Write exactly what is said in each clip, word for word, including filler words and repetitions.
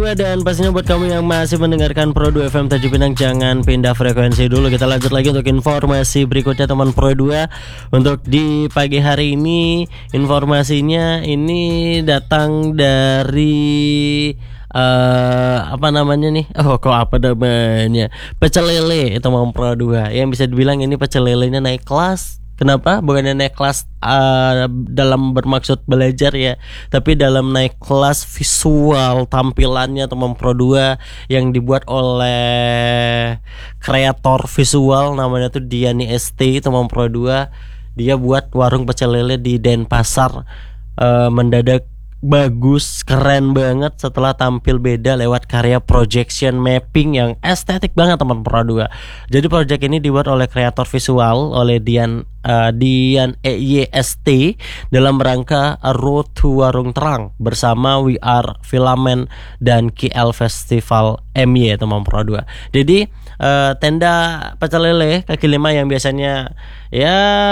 dua. Dan pastinya buat kamu yang masih mendengarkan Pro dua F M Tanjung Pinang, jangan pindah frekuensi dulu. Kita lanjut lagi untuk informasi berikutnya teman Pro dua. Untuk di pagi hari ini, informasinya ini datang dari uh, apa namanya nih? Oh, kok apa namanya? Pecel lele teman Pro dua. Yang bisa dibilang ini pecel lelenya naik kelas. Kenapa? Bukannya naik kelas uh, dalam bermaksud belajar ya, tapi dalam naik kelas visual tampilannya teman Pro dua yang dibuat oleh kreator visual namanya tuh Diani S T teman Pro dua. Dia buat warung pecel lele di Denpasar, uh, mendadak bagus, keren banget setelah tampil beda lewat karya projection mapping yang estetik banget teman Pro dua. Jadi project ini dibuat oleh kreator visual oleh Dian uh, Dian E Y S T dalam rangka Road to Warung Terang bersama We Are Filament dan K L Festival M Y teman Pro dua. Jadi uh, tenda pecel lele kaki lima yang biasanya ya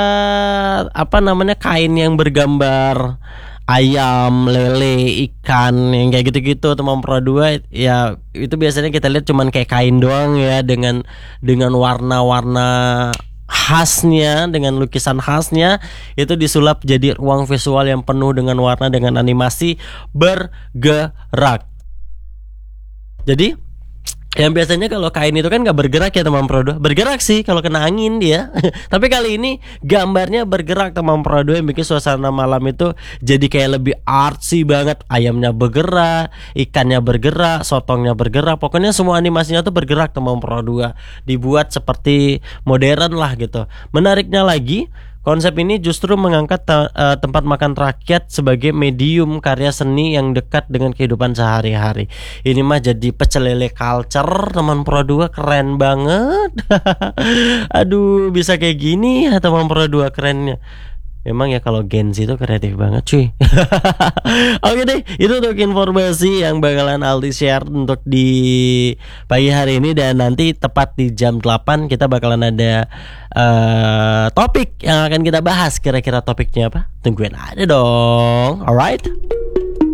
apa namanya kain yang bergambar ayam, lele, ikan yang kayak gitu-gitu teman Pro dua ya, itu biasanya kita lihat cuman kayak kain doang ya, dengan dengan warna-warna khasnya, dengan lukisan khasnya, itu disulap jadi ruang visual yang penuh dengan warna, dengan animasi bergerak. Jadi yang biasanya kalau kain itu kan gak bergerak ya teman Pro dua. Bergerak sih kalau kena angin dia. Tapi kali ini gambarnya bergerak teman Pro dua, yang bikin suasana malam itu jadi kayak lebih artsy banget. Ayamnya bergerak, ikannya bergerak, sotongnya bergerak. Pokoknya semua animasinya tuh bergerak teman Pro dua. Dibuat seperti modern lah gitu. Menariknya lagi, konsep ini justru mengangkat te- uh, tempat makan rakyat sebagai medium karya seni yang dekat dengan kehidupan sehari-hari. Ini mah jadi pecel lele culture teman Pro dua, keren banget. Aduh, bisa kayak gini ya teman Pro dua, kerennya. Memang ya kalau Gen Z itu kreatif banget cuy. Oke deh, itu untuk informasi yang bakalan Aldi share untuk di pagi hari ini. Dan nanti tepat di jam delapan kita bakalan ada uh, topik yang akan kita bahas. Kira-kira topiknya apa? Tungguin aja dong. Alright.